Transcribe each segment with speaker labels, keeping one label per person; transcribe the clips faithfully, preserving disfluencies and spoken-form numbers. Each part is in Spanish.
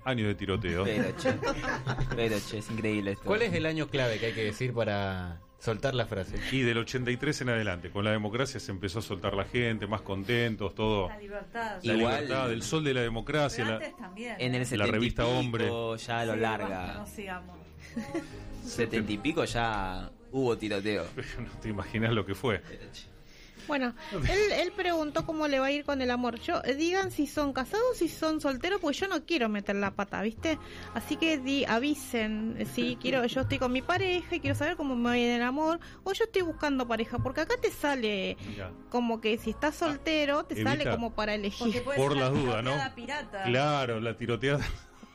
Speaker 1: Años de tiroteo.
Speaker 2: Pero che, pero che, es increíble esto.
Speaker 3: ¿Cuál es el año clave que hay que decir para soltar la frase?
Speaker 1: Y del ochenta y tres en adelante, con la democracia se empezó a soltar la gente, más contentos, todo.
Speaker 4: La libertad.
Speaker 1: La
Speaker 2: Igual-
Speaker 1: libertad, el sol de la democracia.
Speaker 4: Pero
Speaker 1: La,
Speaker 4: antes también.
Speaker 2: En el
Speaker 4: ¿eh?
Speaker 2: setenta
Speaker 1: revista
Speaker 2: y pico
Speaker 1: Hombre.
Speaker 2: ya lo
Speaker 4: Sí,
Speaker 2: larga.
Speaker 4: basta, no sigamos.
Speaker 2: Setenta y pico ya hubo tiroteo.
Speaker 1: no te imaginas lo que fue.
Speaker 2: Pero che.
Speaker 5: Bueno, él, él preguntó cómo le va a ir con el amor. Yo eh, digan si son casados, si son solteros, porque yo no quiero meter la pata, ¿viste? Así que di, avisen eh, si quiero, yo estoy con mi pareja y quiero saber cómo me va a ir en el amor, o yo estoy buscando pareja, porque acá te sale
Speaker 1: Mirá.
Speaker 5: como que si estás soltero, te
Speaker 1: Evita.
Speaker 5: sale como para
Speaker 4: Porque
Speaker 5: elegir.
Speaker 4: puede
Speaker 1: Por
Speaker 4: ser
Speaker 1: las
Speaker 4: la
Speaker 1: dudas, ¿no?
Speaker 4: tiroteada pirata.
Speaker 1: Claro, la tiroteada.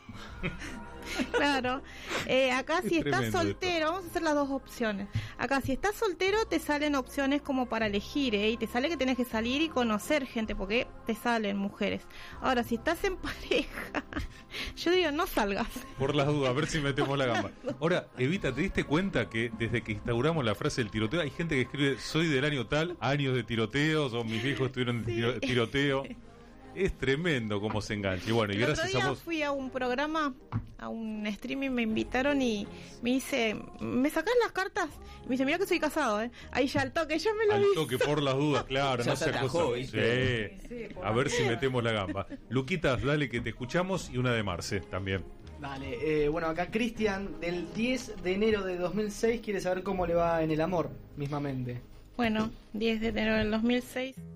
Speaker 5: Claro. Eh, acá
Speaker 1: Es
Speaker 5: si estás
Speaker 1: tremendo
Speaker 5: soltero, vamos a hacer las dos opciones. Acá si estás soltero te salen opciones como para elegir, ¿eh? Y te sale que tenés que salir y conocer gente, porque te salen mujeres. Ahora, si estás en pareja, yo digo, no salgas.
Speaker 1: Por las dudas, a ver si metemos la gamba. Ahora, Evita, ¿te diste cuenta que desde que instauramos la frase del tiroteo, hay gente que escribe, soy del año tal, años de tiroteos, o mis viejos estuvieron en
Speaker 5: Sí.
Speaker 1: tiro- tiroteo? Es tremendo cómo se engancha. Y bueno, y
Speaker 5: El otro
Speaker 1: gracias
Speaker 5: día
Speaker 1: a vos.
Speaker 5: fui a un programa, a un streaming, me invitaron y me dice, ¿me sacás las cartas? Y me dice, mira que soy casado, ¿eh? Ahí ya al toque, yo me lo
Speaker 1: Al
Speaker 5: vi.
Speaker 1: toque, por las dudas, claro,
Speaker 2: Ya
Speaker 1: no
Speaker 2: se
Speaker 1: sea
Speaker 2: atajó,
Speaker 1: cosa.
Speaker 2: ¿viste?
Speaker 1: Sí.
Speaker 4: Sí, por
Speaker 1: A
Speaker 4: las
Speaker 1: ver si
Speaker 4: dudas.
Speaker 1: metemos la gamba. Luquitas, dale que te escuchamos, y una de Marce también.
Speaker 6: Dale, eh, bueno, acá Cristian, del diez de enero de dos mil seis, quiere saber cómo le va en el amor, mismamente.
Speaker 5: Bueno, diez de enero del dos mil seis.